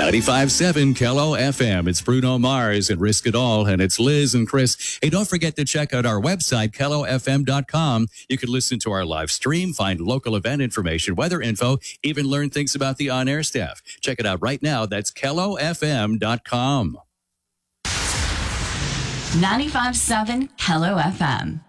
95.7 Kello FM. It's Bruno Mars and Risk It All, and it's Liz and Chris. Hey, don't forget to check out our website, KelloFM.com. You can listen to our live stream, find local event information, weather info, even learn things about the on-air staff. Check it out right now. That's KelloFM.com. 95.7 Kello FM.